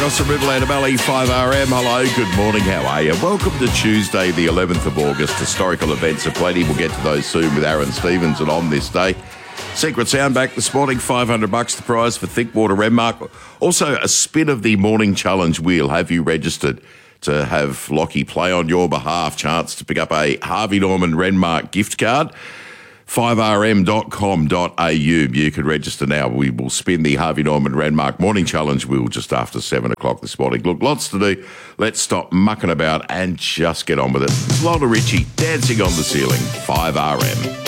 across the Riverland Valley, 5RM. Hello, good morning, how are you? Welcome to Tuesday, the 11th of August. Historical events are plenty. We'll get to those soon with Aaron Stevens and on this day. Secret Sound back this morning, $500 the prize for Thinkwater Renmark. Also, a spin of the morning challenge wheel. Have you registered to have Lockie play on your behalf? Chance to pick up a Harvey Norman Renmark gift card. 5rm.com.au. You can register now. We will spin the Harvey Norman Renmark Morning Challenge wheel just after 7 o'clock this morning. Look, lots to do. Let's stop mucking about and just get on with it. Lionel Richie, Dancing on the Ceiling, 5RM.